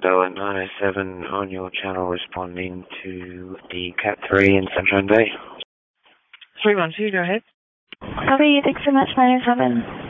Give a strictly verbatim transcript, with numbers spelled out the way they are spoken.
Bella nine oh seven on your channel responding to the Cat three in Sunshine Bay. three one two, go ahead. Copy, thanks so much, nine oh seven.